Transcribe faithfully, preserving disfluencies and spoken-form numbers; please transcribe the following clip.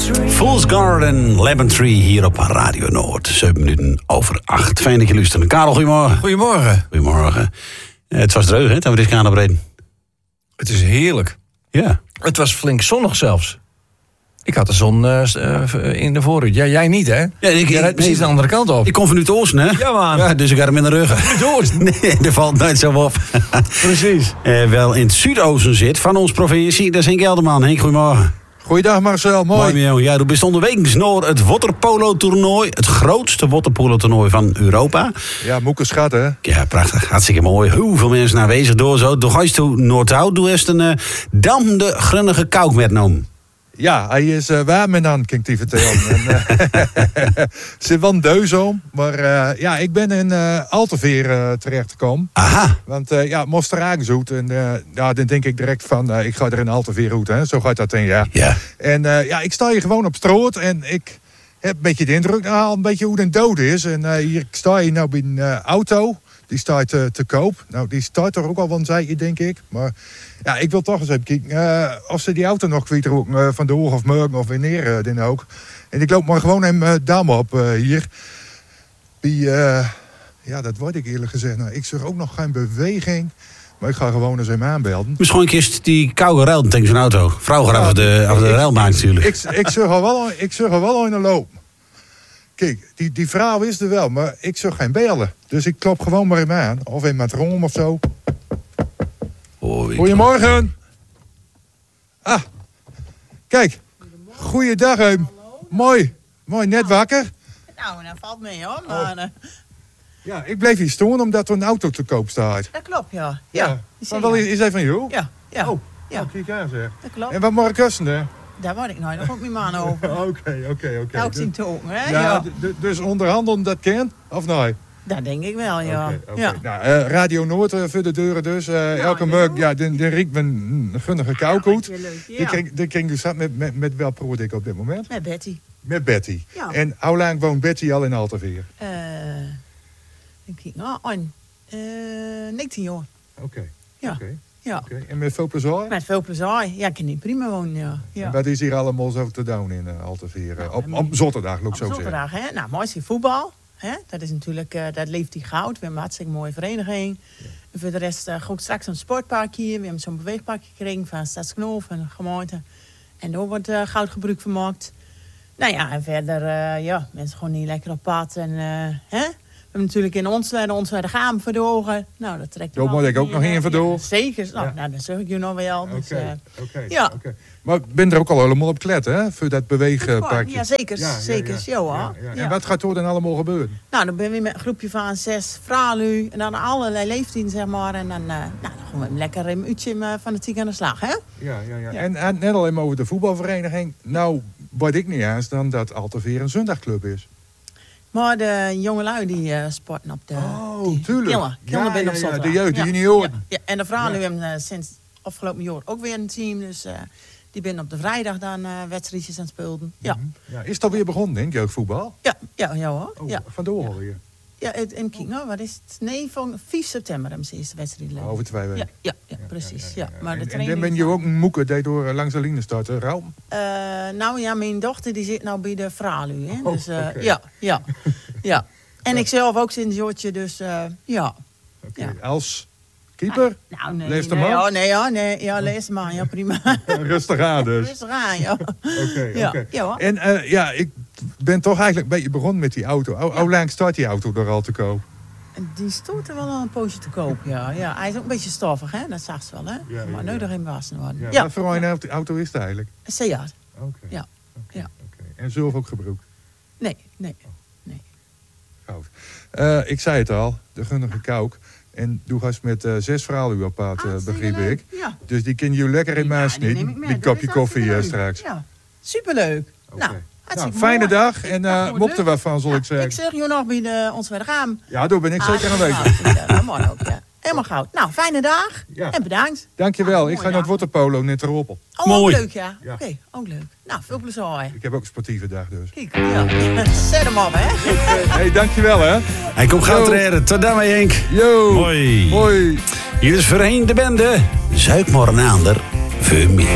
Fool's Garden, Lemon Tree hier op Radio Noord. Zeven minuten over acht. Fijn dat je luistert. Karel, goedemorgen. Goedemorgen. Goedemorgen. Het was dreug, hè, dat we dit gaan opreden. Het is heerlijk. Ja. Het was flink zonnig zelfs. Ik had de zon uh, in de vooruit. Ja, jij niet, hè? Ja, ik, jij rijdt precies nee, de andere kant op. Ik kom van Utoosten, hè? Ja, man. Ja, dus ik had hem in de rug. Utoosten? Nee, er valt nooit zo op. Precies. Uh, wel in het zuidoosten zit van ons provincie. Dat is Henk Elderman. Henk, goedemorgen. Goeiedag Marcel, mooi. Mooi, mooi. Ja, du bent onderweg naar het waterpolo-toernooi. Het grootste waterpolo-toernooi van Europa. Ja, moeke schat, hè? Ja, prachtig. Hartstikke mooi. Hoeveel mensen aanwezig door zo. Door Gijs toe Noordhout. Doe eerst een uh, dam de grunnige kouk metnomen. Ja, hij is uh, warm en aan, kan ik die vertellen. en, uh, zit wel een deus om. Maar uh, ja, ik ben in uh, Alteveer uh, terechtgekomen. Aha. Want uh, ja, moest er aangezoet. En uh, ja, dan denk ik direct van, uh, ik ga er in Alteveer uit, hè. Zo gaat dat in, ja. Ja. En uh, ja, ik sta hier gewoon op straat en ik heb een beetje de indruk, nou, een beetje hoe het dood is. En uh, hier, ik sta hier nou bij een uh, auto. Die staat uh, te koop. Nou, die staat er ook al van zijde, denk ik. Maar ja, ik wil toch eens even kijken uh, of ze die auto nog kwijt ook uh, van de oog of morgen of wanneer uh, dan ook. En ik loop maar gewoon hem uh, dam op uh, hier. Die, uh, ja, dat word ik eerlijk gezegd. Nou, ik zeg ook nog geen beweging. Maar ik ga gewoon eens hem aanbelden. Misschien kist die koude ruil tegen zijn auto. Vrouw gaat ja, af de, af de ik, ruil maakt natuurlijk. Ik, ik, ik zeg er wel, ik zeg er wel in de loop. Kijk, die, die vrouw is er wel, maar ik zag geen bellen. Dus ik klop gewoon maar hem aan. Of in met rom of zo. Oh, Goedemorgen. Ah, kijk. Goeiedag, heem. Mooi. Mooi, net wakker. Nou, dat valt mee hoor. Maar, uh... Ja, ik bleef hier staan omdat er een auto te koop staat. Dat klopt, ja. Ja. ja. Van wel, is hij van jou? Ja. ja. Oh, ja. Oh, kijk aan zeg. Dat klopt. En wat mag ik kussen, hè? Daar word ik nooit nog ook mijn man over. Oké, oké, oké. Elk zien te ook, hè? Ja, Ja. d- dus onderhandelen dat kent, of nee? Dat denk ik wel, ja. Okay, okay. ja. Nou, uh, Radio Noord uh, voor de deuren dus. Uh, nou, elke morgen, ja, dan riekt men een gunnige koukoet. Ja, Dan kring je zat met, met, met welk proef ik op dit moment? Met Betty. Met Betty. Ja. En hoe lang woont Betty al in Alteveer? Uh, denk ik, nou, aan, uh, negentien jaar. Oké. Okay. Ja. Okay. Ja. Okay. En met veel plezier? Met veel plezier. Ja, ik kan niet prima wonen, ja. ja. En wat is hier allemaal zo te doen in uh, Alteveer? Nou, op, op zaterdag, loop ik zo zeggen. Op zaterdag, hè. Nou, mooi is hier voetbal. Hè? Dat is natuurlijk, uh, dat leeft die goud. We hebben een hartstikke mooie vereniging. Ja. En voor de rest uh, ook straks een sportpark hier. We hebben zo'n beweegparkje gekregen van Stadsknoof en de gemeente. En daar wordt uh, goud gebruik van gemaakt. Nou ja, en verder, uh, ja, mensen gewoon niet lekker op pad. En, uh, hè? We hebben natuurlijk in ons de ons de gaan voor de ogen. Nou, dat trekt Daar moet ik ook nog in voor de ogen. Ja, zeker. Nou, ja. nou, dat zeg ik je nog wel. Oké, dus, uh, okay, ja. Okay. Maar ik ben er ook al helemaal op gelet, hè? Voor dat beweegparkje. Ja, zeker. Ja, zeker. Ja, ja. Ja, ja. Ja. En wat gaat er dan allemaal gebeuren? Nou, dan ben we met een groepje van zes vrouwen en dan allerlei leeftijden, zeg maar. En dan, uh, nou, dan gaan we lekker een uurtje van de tien aan de slag, hè? Ja, ja, ja. ja. En, en net alleen maar over de voetbalvereniging. Nou, wat ik niet eens dan dat Alteveer een zondagclub is. Maar de jongelui die uh, sporten op de... Oh, die tuurlijk. Killen, killen ja, binnen ja, op ja, zondag. de jeugd, de ja. junioren. Ja, ja. En de vrouwen ja. hebben uh, sinds afgelopen jaar ook weer een team. Dus uh, die zijn op de vrijdag dan uh, wedstrijdjes aan het spelen. Ja. Mm-hmm. Ja. Is het alweer begonnen, denk ik, jeugdvoetbal? Ja, ja, ja hoor. Oh, ja. Van de oorlog weer? Ja, en kijk, nou, wat is het? Nee, van vijf september hebben ze de eerste wedstrijd. Oh, over twee weken. Ja, ja, ja, ja precies. Ja, ja, ja. Maar en, de en dan ben je ook een moeke die door langs de lijnen staat, hè? Rauw? Uh, nou ja, mijn dochter die zit nou bij de Fralu. Hè? Oh, dus, uh, okay. ja, ja, ja. En ja. ik zelf ook sinds Jotje, dus uh, ja. Okay. ja. Als keeper? Nou, nee, lees de nee, man? ja, nee, ja, nee, ja, lees de man, ja, prima. Rustig aan dus. Rustig aan, ja. Oké, okay, ja. okay. ja, En uh, ja, ik ben toch eigenlijk een beetje begonnen met die auto. Hoe ja. lang staat die auto er al te koop? Die stond er wel een poosje te koop, ja. ja. Hij is ook een beetje stoffig, hè? Dat zag ze wel, hè? Ja, maar ja, nu ja. er geen wassen worden. Ja, Ja. wat voor een auto is het eigenlijk? Een Seat. Oké. Okay. Ja. Okay. ja. Okay. En zelf ook gebruikt? Nee, nee, nee. Goud. Uh, ik zei het al, de gunnige kouk. En doe gast met uh, zes vrouwen op pad, uh, begreep ik. Ja. Dus die kun je lekker in maas niet. Ja, Met een kopje koffie uh, straks. Ja, superleuk. Okay. Nou, nou, fijne mooi. dag en uh, mocht er wat van, zal ja, ik zeggen. Ik zeg je nog bij de, ons bij de raam. Ja, daar ben ik ah, zeker aanwezig. Ja, dat mooi ook, ja. Helemaal goud. Nou, fijne dag ja. en bedankt. Dankjewel. Ah, ik ga naar het waterpolo net erop. Oh, mooi. ook leuk, ja. ja. Oké, okay, ook leuk. Nou, veel plezier. Ik heb ook een sportieve dag dus. Kijk, ja. Zet hem op, hè. Hé, hey, dankjewel, hè. Hij komt gauw treden. Tot dan, Henk. Yo. Mooi. Mooi. Hier is voorheen de bende. Zuid Mornaander. Voor meer.